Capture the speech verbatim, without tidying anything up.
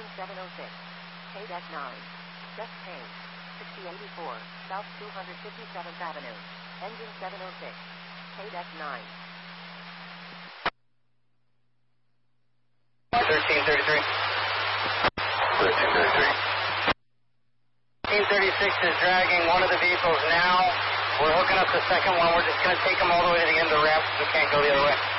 Engine seven oh six. K D E C nine. Just change. sixty eighty-four, South two hundred fifty-seventh Avenue. Engine seven oh six. K D E C nine. thirteen thirty-three. thirteen thirty-three. thirteen thirty-six is dragging one of the vehicles now. We're hooking up the second one. We're just going to take them all the way to the end of the ramp. We can't go the other way.